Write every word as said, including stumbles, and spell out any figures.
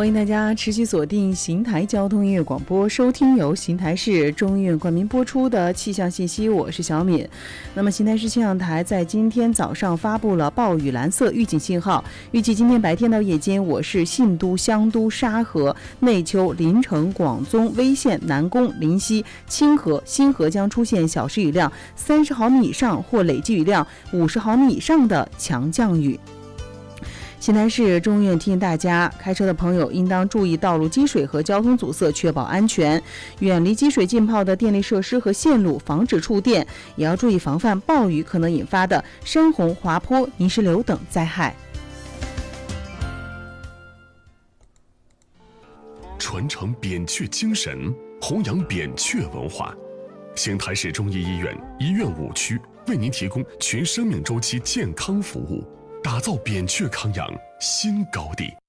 欢迎大家持续锁定邢台交通音乐广播，收听由邢台市中医院冠名播出的气象信息。我是小敏。那么邢台市气象台在今天早上发布了暴雨蓝色预警信号，预计今天白天到夜间，我市信都、香都、沙河、内丘、临城、广宗、威县、南宫、临溪、清河、新河将出现小时雨量三十毫米以上或累计雨量五十毫米以上的强降雨。邢台市中医院提醒大家，开车的朋友应当注意道路积水和交通阻塞，确保安全，远离积水浸泡的电力设施和线路，防止触电，也要注意防范暴雨可能引发的山洪、滑坡、泥石流等灾害。 传承扁鹊精神，弘扬扁鹊文化。邢台市中医医院医院五区为您提供全生命周期健康服务，打造扁鹊康养新高地。